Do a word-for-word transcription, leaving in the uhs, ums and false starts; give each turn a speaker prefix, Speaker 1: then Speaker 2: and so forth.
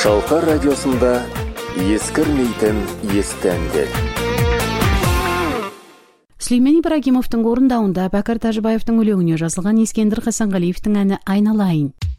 Speaker 1: Шалқар радиосында ескірмейтін есті әндер.
Speaker 2: Сүлеймен Ибрагимовтың орындауында Бәкір Тәжібаевтың өлеңіне жазылған Ескендір Хасанғалиевтің әні «Айналайын».